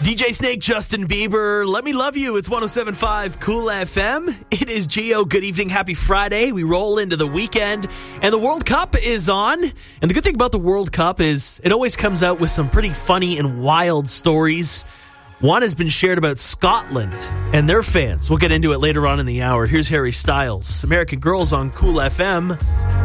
DJ Snake, Justin Bieber, Let Me Love You. It's 107.5 Cool FM. It is Gio. Good evening. Happy Friday. We roll into the weekend, and the World Cup is on. And the good thing about the World Cup is it always comes out with some pretty funny and wild stories. One has been shared about Scotland and their fans. We'll get into it later on in the hour. Here's Harry Styles. American Girls on Cool FM.